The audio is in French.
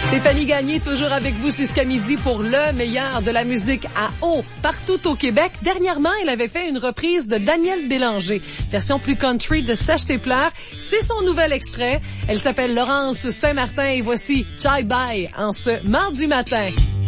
Stéphanie Gagné, toujours avec vous jusqu'à midi pour le meilleur de la musique à eau partout au Québec. Dernièrement, elle avait fait une reprise de Daniel Bélanger, version plus country de Sèche tes pleurs. C'est son nouvel extrait. Elle s'appelle Laurence Saint-Martin et voici Jai Bye en ce mardi matin.